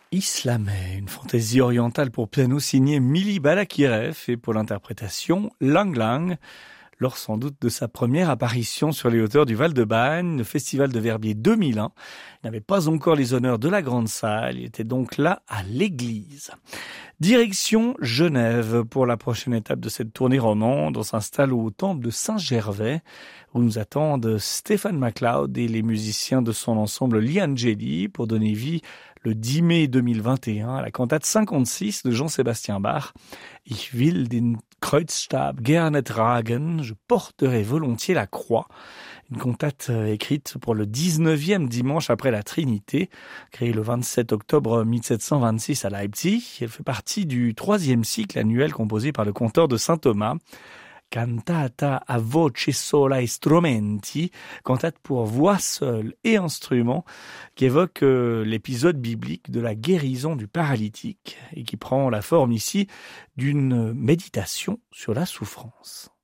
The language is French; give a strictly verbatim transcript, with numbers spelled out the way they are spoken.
Islamais, une fantaisie orientale pour piano signée Mili Balakirev et pour l'interprétation Lang Lang, lors sans doute de sa première apparition sur les hauteurs du Val-de-Bagne, le festival de Verbier deux mille un. Il n'avait pas encore les honneurs de la grande salle, il était donc là à l'église. Direction Genève pour la prochaine étape de cette tournée romande. On s'installe au temple de Saint-Gervais où nous attendent Stéphane MacLeod et les musiciens de son ensemble Gli Angeli pour donner vie le dix mai deux mille vingt et un à la cantate cinquante-six de Jean-Sébastien Bach. Ich will den Kreuzstab gerne tragen, je porterai volontiers la croix. Une cantate écrite pour le dix-neuvième dimanche après la Trinité, créée le vingt-sept octobre mille sept cent vingt-six à Leipzig. Elle fait partie du troisième cycle annuel composé par le canteur de Saint-Thomas. Cantata a voce sola e strumenti, cantate pour voix seule et instruments, qui évoque euh, l'épisode biblique de la guérison du paralytique et qui prend la forme ici d'une méditation sur la souffrance.